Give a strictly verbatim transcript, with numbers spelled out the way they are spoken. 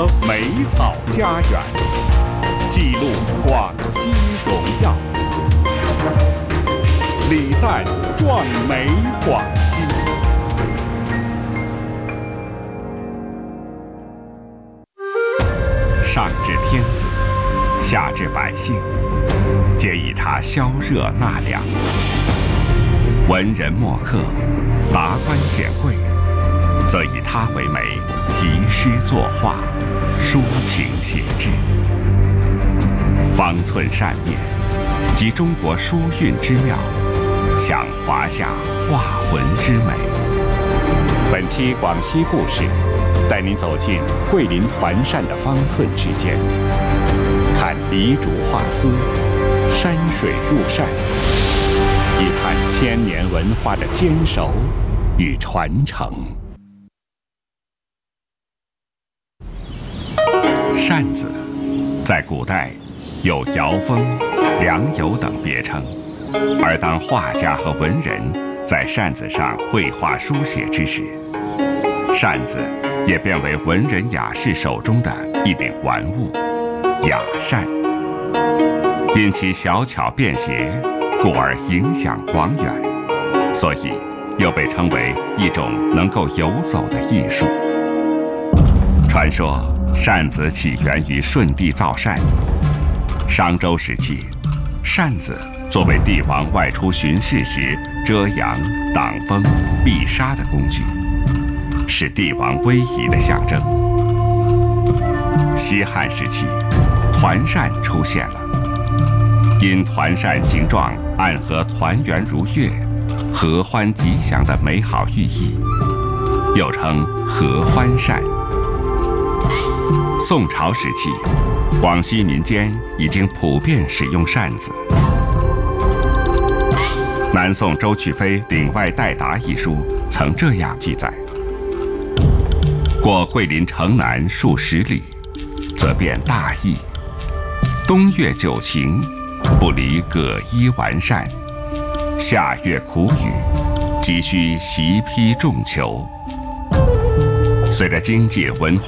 美好家园，记录广西荣耀。礼赞壮美广西。上至天子，下至百姓，皆以它消热纳凉。文人墨客、达官显贵，则以它为媒，题诗作画，抒情写志。方寸扇面，集中国书韵之妙，享华夏画魂之美。本期广西故事，带您走进桂林团扇的方寸之间，看黎竹画丝，山水入扇，一探千年文化的坚守与传承。扇子在古代有摇风、良友等别称，而当画家和文人在扇子上绘画书写之时，扇子也变为文人雅士手中的一柄玩物——雅扇。因其小巧便携，故而影响广远，所以又被称为一种能够游走的艺术。传说扇子起源于舜帝造扇。商周时期，扇子作为帝王外出巡视时遮阳、挡风、避沙的工具，是帝王威仪的象征。西汉时期，团扇出现了，因团扇形状暗合团圆如月、合欢吉祥的美好寓意，又称合欢扇。宋朝时期，广西民间已经普遍使用扇子。南宋周去飞《岭外代答》一书曾这样记载：过桂林城南数十里，则变大意。冬月久晴，不离葛衣玩扇；夏月苦雨，急需席披重裘。随着经济文化